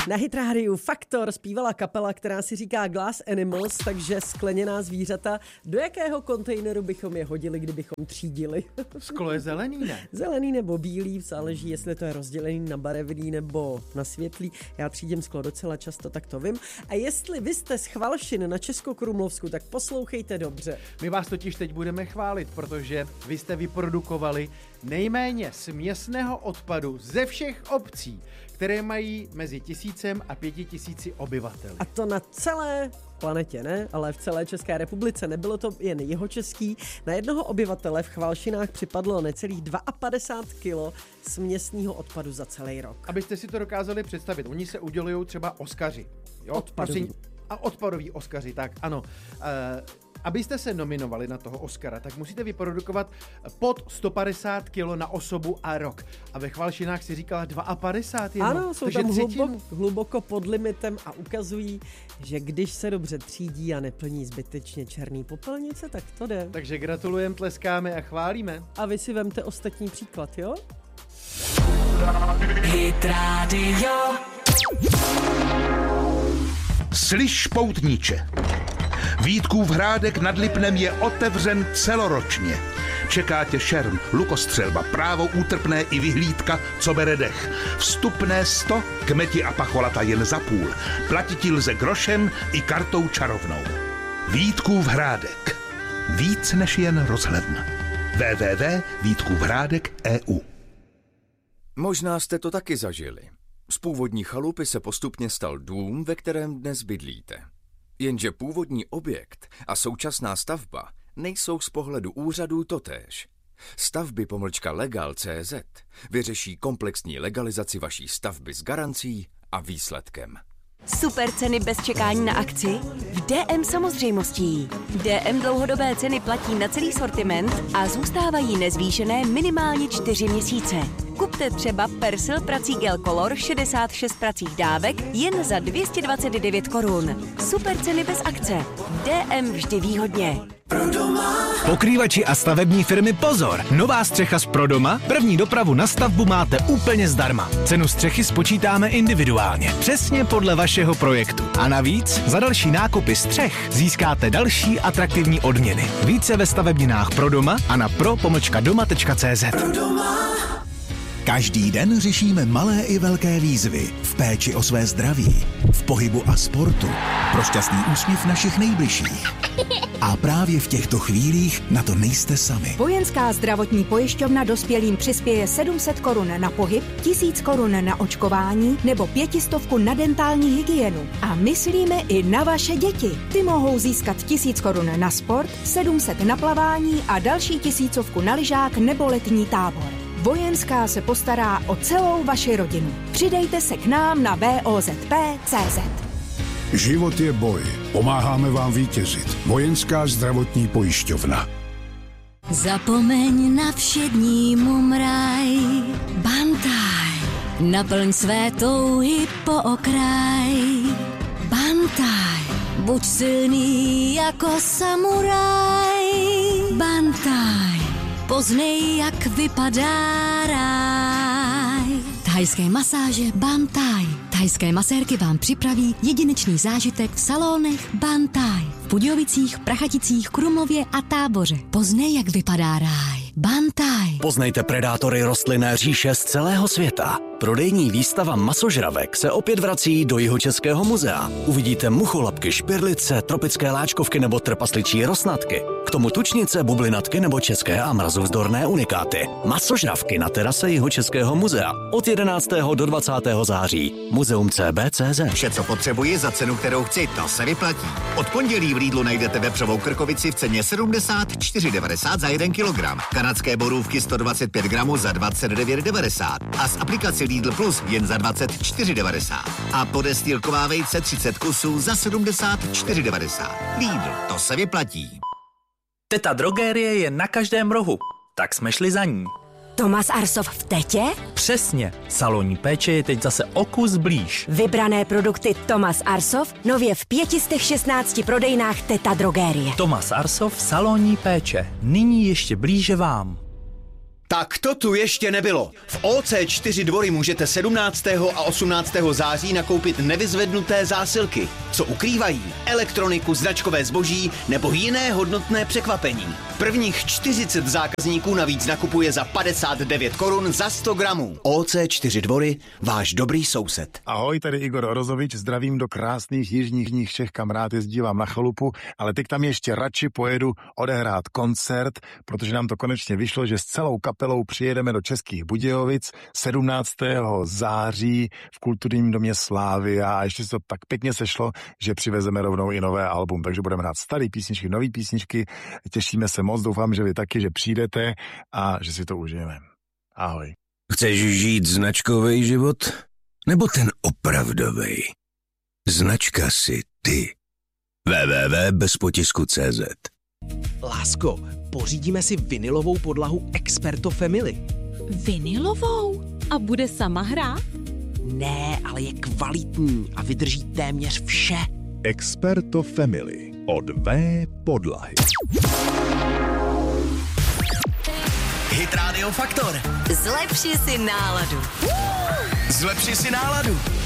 Na Hit rádiu Faktor zpívala kapela, která si říká Glass Animals, takže skleněná zvířata. Do jakého kontejneru bychom je hodili, kdybychom třídili? Sklo je zelený, ne? Zelený nebo bílý, záleží, jestli to je rozdělený na barevný nebo na světlý. Já třídím sklo docela často, tak to vím. A jestli vy jste z Chvalšin na Českokrumlovsku, tak poslouchejte dobře. My vás totiž teď budeme chválit, protože vy jste vyprodukovali nejméně směsného odpadu ze všech obcí, které mají mezi 1000 a 5000 obyvatel. A to na celé planetě, ne? Ale v celé České republice. Nebylo to jen jihočeský. Na jednoho obyvatele v Chvalšinách připadlo necelých 52 kilo směsného odpadu za celý rok. Abyste si to dokázali představit, oni se udělují třeba Oscaři. Jo? Odpadový. A odpadoví Oscaři, tak ano. Abyste se nominovali na toho Oscara, tak musíte vyprodukovat pod 150 kg na osobu a rok. A ve Chvalšinách si říkala 52 jenom. Ano, jsou tam hluboko pod limitem a ukazují, že když se dobře třídí a neplní zbytečně černý popelnice, tak to jde. Takže gratulujeme, tleskáme a chválíme. A vy si vemte ostatní příklad, jo? Hit Radio. Slyš, poutníče, Vítkův hrádek nad Lipnem je otevřen celoročně. Čeká tě šerm, lukostřelba, právo útrpné i vyhlídka, co bere dech. Vstupné 100, kmeti a pacholata jen za půl. Platiti lze grošem i kartou čarovnou. Vítkův hrádek. Víc než jen rozhledna. www.vítkůvhrádek.eu. Možná jste to taky zažili. Z původní chalupy se postupně stal dům, ve kterém dnes bydlíte. Jenže původní objekt a současná stavba nejsou z pohledu úřadů totéž. Stavby-legal.cz vyřeší komplexní legalizaci vaší stavby s garancí a výsledkem. Super ceny bez čekání na akci? V DM samozřejmostí. DM dlouhodobé ceny platí na celý sortiment a zůstávají nezvýšené minimálně 4 měsíce. Kupte třeba Persil prací gel Color 66 pracích dávek jen za 229 korun. Super ceny bez akce. DM vždy výhodně. Pokrývači a stavební firmy pozor! Nová střecha z Prodoma? První dopravu na stavbu máte úplně zdarma. Cenu střechy spočítáme individuálně, přesně podle vašeho projektu. A navíc za další nákupy střech získáte další atraktivní odměny. Více ve stavebninách Prodoma a na pro-doma.cz. Každý den řešíme malé i velké výzvy v péči o své zdraví, v pohybu a sportu, pro šťastný úsměv našich nejbližších. A právě v těchto chvílích na to nejste sami. Vojenská zdravotní pojišťovna dospělým přispěje 700 korun na pohyb, 1000 korun na očkování nebo 500 na dentální hygienu. A myslíme i na vaše děti. Ty mohou získat 1000 korun na sport, 700 na plavání a další 1000 na lyžák nebo letní tábor. Vojenská se postará o celou vaši rodinu. Přidejte se k nám na VOZP.cz. Život je boj. Pomáháme vám vítězit. Vojenská zdravotní pojišťovna. Zapomeň na všední mumraj. Bantaj. Naplň své touhy po okraj. Bantaj. Buď silný jako samuraj. Bantaj. Poznej, jak vypadá ráj. Thajské masáže Bantaj. Thajské masérky vám připraví jedinečný zážitek v salonech Bantaj. V Budějovicích, Prachaticích, Krumlově a Táboře. Poznej, jak vypadá ráj. Bantaj. Poznejte predátory rostlinné říše z celého světa. Prodejní výstava masožravek se opět vrací do Jihočeského muzea. Uvidíte mucholapky, špirlice, tropické láčkovky nebo trpasličí rosnatky. K tomu tučnice, bublinatky nebo české a mrazovzdorné unikáty. Masožravky na terase Jihočeského muzea od 11. do 20. září. Muzeum CB.cz. Vše, co potřebuji za cenu, kterou chci, to se vyplatí. Od pondělí v Lidlu najdete vepřovou krkovici v ceně 74,90 za 1 kilogram. Kanadské borůvky 125 gramů za 29,90 a z aplikace Lidl Plus jen za 24,90 a podestýlková vejce 30 kusů za 74,90. Lidl, to se vyplatí. Teta Drogérie je na každém rohu, tak jsme šli za ní. Tomas Arsov v Tetě? Přesně, salonní péče je teď zase o kus blíž. Vybrané produkty Tomas Arsov nově v 516 prodejnách Teta Drogérie. Tomas Arsov, salonní péče, nyní ještě blíže vám. Tak to tu ještě nebylo. V OC4 Dvory můžete 17. a 18. září nakoupit nevyzvednuté zásilky, co ukrývají elektroniku, značkové zboží nebo jiné hodnotné překvapení. Prvních 40 zákazníků navíc nakupuje za 59 korun za 100 gramů. OC4 Dvory, váš dobrý soused. Ahoj, tady Igor Orozovič, zdravím do krásných jižních Čech, kam rád jezdívám na chalupu, ale teď tam ještě radši pojedu odehrát koncert, protože nám to konečně vyšlo, že s celou kapelou přijedeme do Českých Budějovic 17. září v Kulturním domě Slávy a ještě se to tak pěkně sešlo, že přivezeme rovnou i nové album, takže budeme hrát staré písničky, nové písničky, těšíme se moc, doufám, že vy taky, že přijdete a že si to užijeme. Ahoj. Chceš žít značkový život? Nebo ten opravdový? Značka si ty. www.bezpotisku.cz. Lásko, pořídíme si vinylovou podlahu Experto Family. Vinylovou? A bude sama hrát? Ne, ale je kvalitní a vydrží téměř vše. Experto Family od Podlahy. Hit Radio Faktor. Zlepši si náladu. Zlepši si náladu.